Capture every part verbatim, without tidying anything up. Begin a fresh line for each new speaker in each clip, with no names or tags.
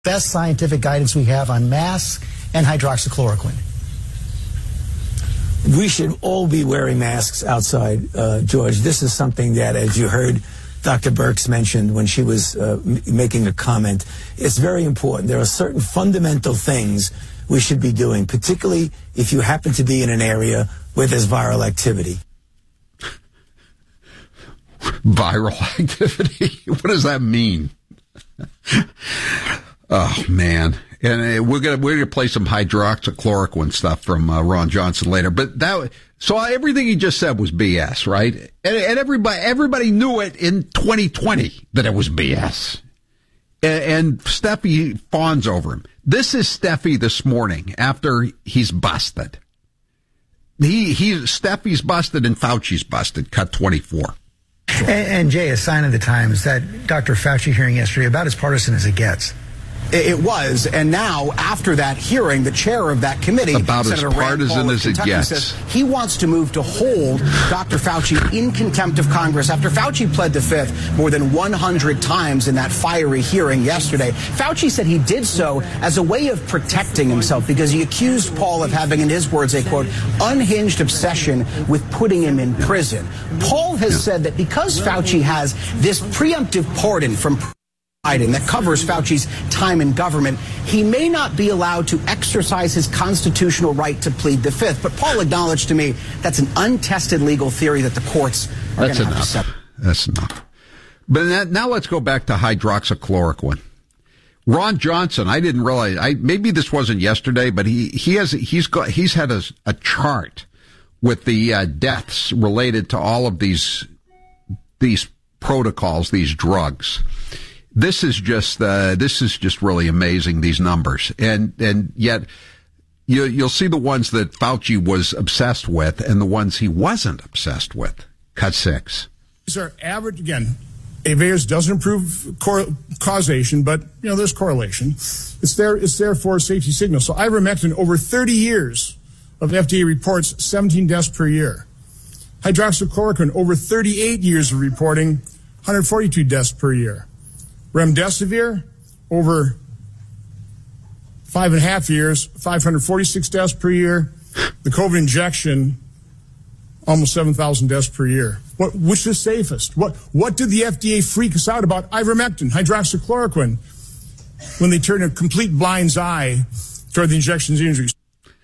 best scientific guidance we have on masks and hydroxychloroquine.
We should all be wearing masks outside, uh, George. This is something that, as you heard Doctor Birx mentioned when she was uh, m- making a comment, it's very important. There are certain fundamental things we should be doing, particularly if you happen to be in an area where there's viral activity.
Viral activity? What does that mean? Oh, man. And uh, we're gonna we're gonna play some hydroxychloroquine stuff from uh, Ron Johnson later. But that so everything he just said was B S, right? And, and everybody everybody knew it in twenty twenty that it was B S. And, and Steffi fawns over him. This is Steffi this morning after he's busted. He he Steffi's busted and Fauci's busted. Cut twenty-four.
And, and Jay, a sign of the times that Doctor Fauci hearing yesterday about as partisan as it gets.
It was, and now, after that hearing, the chair of that committee,
about
Senator
as partisan as it gets,
says he wants to move to hold Doctor Fauci in contempt of Congress after Fauci pled the fifth more than one hundred times in that fiery hearing yesterday. Fauci said he did so as a way of protecting himself because he accused Paul of having, in his words, a, quote, unhinged obsession with putting him in prison. Paul has yeah. said that because Fauci has this preemptive pardon from Biden that covers Fauci's time in government, he may not be allowed to exercise his constitutional right to plead the fifth. But Paul acknowledged to me that's an untested legal theory that the courts are going to have to settle.
That's enough. But that, now let's go back to hydroxychloroquine. Ron Johnson, I didn't realize. I maybe this wasn't yesterday, but he he has he's got he's had a, a chart with the uh, deaths related to all of these these protocols, these drugs. This is just uh, this is just really amazing, these numbers, and and yet you, you'll see the ones that Fauci was obsessed with and the ones he wasn't obsessed with. Cut six.
These are average again. A VAERS doesn't improve cor- causation, but you know there's correlation. It's there. It's there for a safety signal. So ivermectin, over thirty years of F D A reports, seventeen deaths per year. Hydroxychloroquine, over thirty-eight years of reporting, one hundred forty-two deaths per year. Remdesivir, over five and a half years, five hundred forty-six deaths per year. The COVID injection, almost seven thousand deaths per year. What, which is safest? What, what did the F D A freak us out about ivermectin, hydroxychloroquine, when they turned a complete blind's eye toward the injections injuries?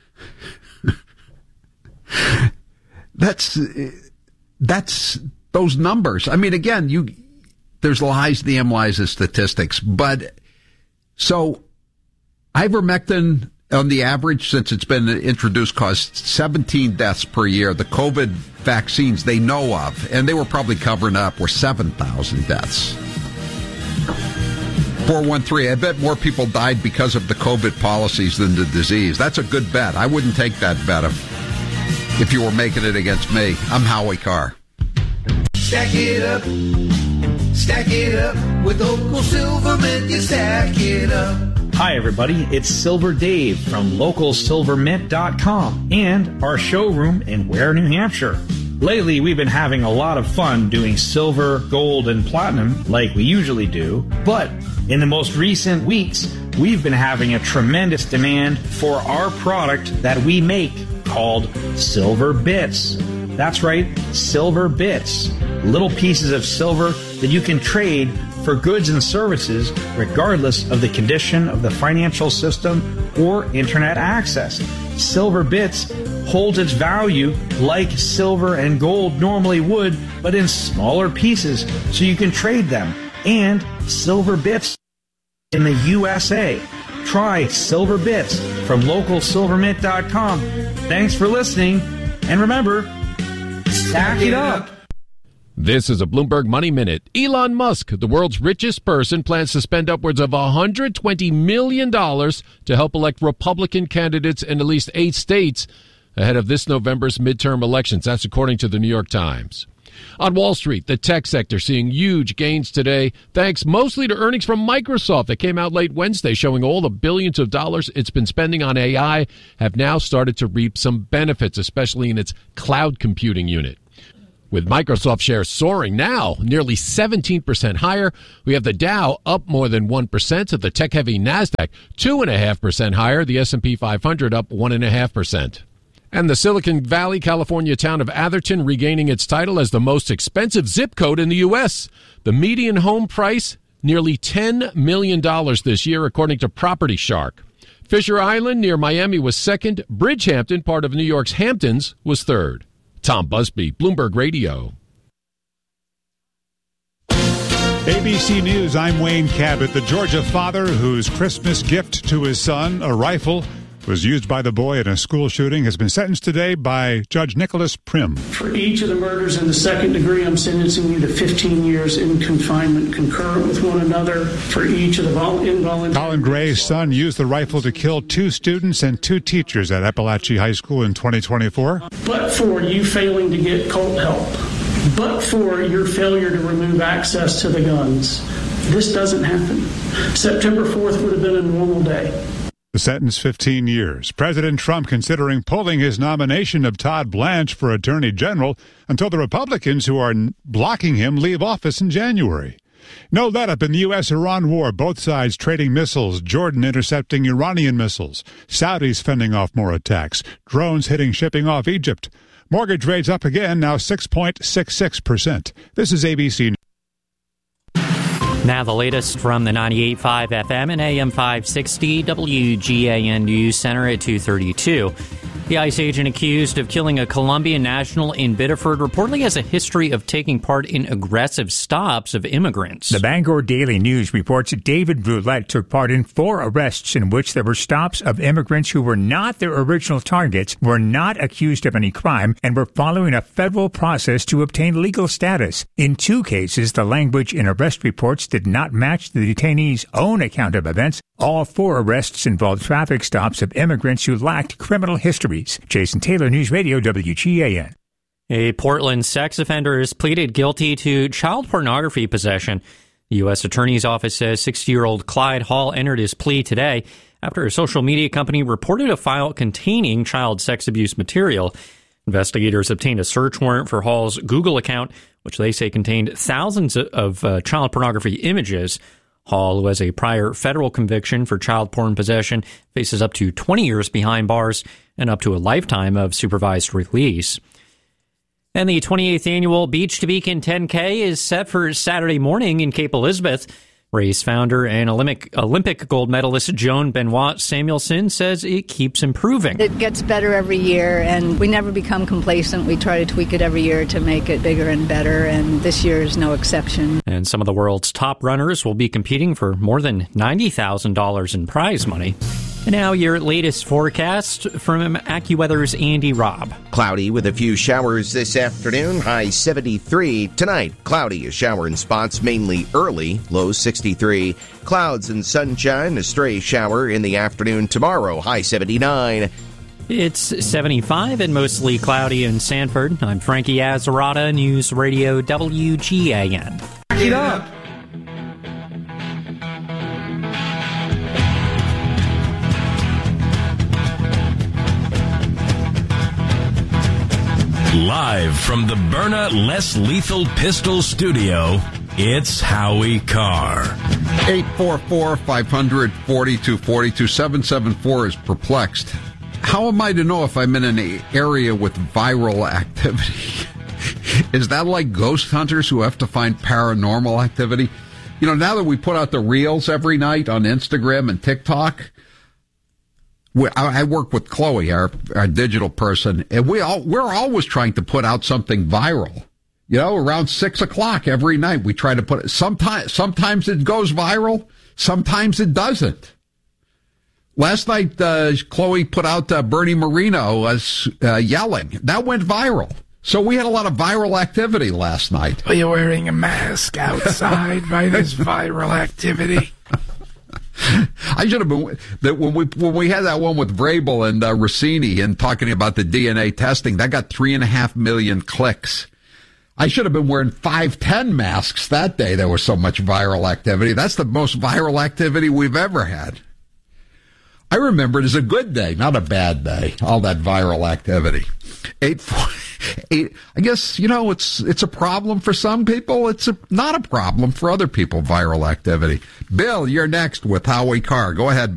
That's, that's those numbers. I mean, again, you, there's lies, the M lies of statistics, but so ivermectin on the average since it's been introduced caused seventeen deaths per year. The COVID vaccines they know of, and they were probably covering up, were seven thousand deaths. four one three, I bet more people died because of the COVID policies than the disease. That's a good bet. I wouldn't take that bet if, if you were making it against me. I'm Howie Carr.
Stack it up. Stack it up with Local Silvermint. You stack it up.
Hi, everybody. It's Silver Dave from local silver mint dot com and our showroom in Ware, New Hampshire. Lately, we've been having a lot of fun doing silver, gold, and platinum like we usually do. But in the most recent weeks, we've been having a tremendous demand for our product that we make called Silver Bits. That's right, Silver Bits. Little pieces of silver that you can trade for goods and services regardless of the condition of the financial system or internet access. Silver Bits holds its value like silver and gold normally would, but in smaller pieces so you can trade them. And Silver Bits in the U S A. Try Silver Bits from local silver mint dot com. Thanks for listening, and remember, stack it up.
This is a Bloomberg Money Minute. Elon Musk, the world's richest person, plans to spend upwards of one hundred twenty million dollars to help elect Republican candidates in at least eight states ahead of this November's midterm elections. That's according to the New York Times. On Wall Street, the tech sector seeing huge gains today, thanks mostly to earnings from Microsoft that came out late Wednesday, showing all the billions of dollars it's been spending on A I have now started to reap some benefits, especially in its cloud computing unit. with Microsoft shares soaring now, nearly seventeen percent higher. We have the Dow up more than one percent, the tech-heavy NASDAQ two point five percent higher, the S and P five hundred up one point five percent. And the Silicon Valley, California town of Atherton regaining its title as the most expensive zip code in the U S. The median home price, nearly ten million dollars this year, according to Property Shark. Fisher Island near Miami was second. Bridgehampton, part of New York's Hamptons, was third. Tom Busby, Bloomberg Radio.
A B C News, I'm Wayne Cabot. The Georgia father whose Christmas gift to his son, a rifle, was used by the boy in a school shooting, has been sentenced today by Judge Nicholas Prim.
For each of the murders in the second degree, I'm sentencing you to fifteen years in confinement, concurrent with one another for each of the vol- involuntary...
Colin Gray's son used the rifle to kill two students and two teachers at Appalachia High School in twenty twenty-four.
But for you failing to get cult help, but for your failure to remove access to the guns, this doesn't happen. September fourth would have been a normal day.
The sentence, fifteen years. President Trump considering pulling his nomination of Todd Blanche for Attorney General until the Republicans who are blocking him leave office in January. No let-up in the U S-Iran war, both sides trading missiles, Jordan intercepting Iranian missiles, Saudis fending off more attacks, drones hitting shipping off Egypt. Mortgage rates up again, now six point six six percent. This is A B C News.
Now the latest from the ninety-eight point five F M and A M five sixty W G A N News Center at two thirty-two. The ICE agent accused of killing a Colombian national in Biddeford reportedly has a history of taking part in aggressive stops of immigrants.
The Bangor Daily News reports David Brulette took part in four arrests in which there were stops of immigrants who were not their original targets, were not accused of any crime, and were following a federal process to obtain legal status. In two cases, the language in arrest reports did not match the detainees' own account of events. All four arrests involved traffic stops of immigrants who lacked criminal histories. Jason Taylor, News Radio, W G A N.
A Portland sex offender has pleaded guilty to child pornography possession. The U S Attorney's Office says sixty-year-old Clyde Hall entered his plea today after a social media company reported a file containing child sex abuse material. Investigators obtained a search warrant for Hall's Google account, which they say contained thousands of uh, child pornography images. Hall, who has a prior federal conviction for child porn possession, faces up to twenty years behind bars and up to a lifetime of supervised release. And the twenty-eighth annual Beach to Beacon ten K is set for Saturday morning in Cape Elizabeth. Race founder and Olympic Olympic gold medalist Joan Benoit Samuelson says it keeps improving.
It gets better every year, and we never become complacent. We try to tweak it every year to make it bigger and better, and this year is no exception.
And some of the world's top runners will be competing for more than ninety thousand dollars in prize money. And now your latest forecast from AccuWeather's Andy Robb.
Cloudy with a few showers this afternoon, high seventy-three. Tonight, cloudy, a shower in spots mainly early, low sixty-three. Clouds and sunshine, a stray shower in the afternoon tomorrow, high seventy-nine.
It's seventy-five and mostly cloudy in Sanford. I'm Frankie Azzarata, News Radio W G A N.
Back it up.
Live from the Byrna Less Lethal Pistol Studio, it's Howie Carr.
eight four four, five hundred, forty-two forty-two. seven seven four is perplexed. How am I to know if I'm in an area with viral activity? Is that like ghost hunters who have to find paranormal activity? You know, now that we put out the reels every night on Instagram and TikTok, I work with Chloe, our, our digital person, and we all, we're always trying to put out something viral. You know, around six o'clock every night, we try to put it. Sometimes, sometimes it goes viral. Sometimes it doesn't. Last night, uh, Chloe put out uh, Bernie Moreno as uh, yelling. That went viral. So we had a lot of viral activity last night.
Are you wearing a mask outside by this viral activity?
I should have been that when we when we had that one with Vrabel and uh, Rossini and talking about the D N A testing, that got three and a half million clicks. I should have been wearing five ten masks that day. There was so much viral activity. That's the most viral activity we've ever had. I remember it as a good day, not a bad day. All that viral activity. Eight, four, eight. I guess you know it's it's a problem for some people. It's a, not a problem for other people. Viral activity. Bill, you're next with Howie Carr. Go ahead.